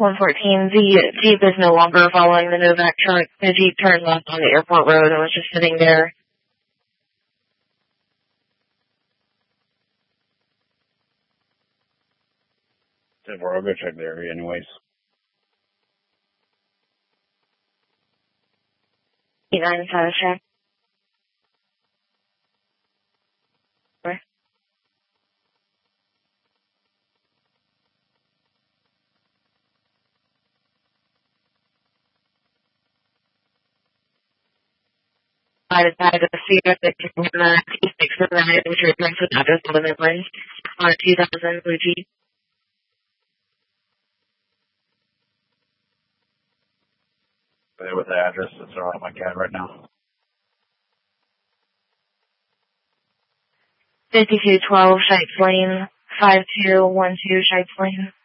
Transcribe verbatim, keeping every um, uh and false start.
one fourteen, the Jeep is no longer following the Novak truck. The Jeep turned left on the airport road and was just sitting there. I'll go check the area anyways. eight nine five check. I decided to see if they can win the T six for the night, which returns with address on the Midlands on a two thousand Blue Jeep. With the address that's on my cab right now. fifty-two twelve Shites Lane, five two one two Shites Lane.